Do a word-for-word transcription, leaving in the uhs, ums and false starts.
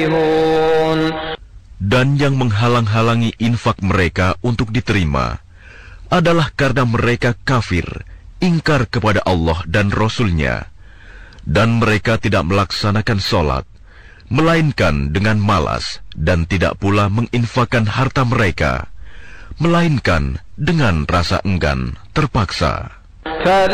Dan yang menghalang-halangi infak mereka untuk diterima adalah karena mereka kafir, ingkar kepada Allah dan Rasul-Nya, dan mereka tidak melaksanakan sholat, melainkan dengan malas, dan tidak pula menginfakkan harta mereka, melainkan dengan rasa enggan terpaksa.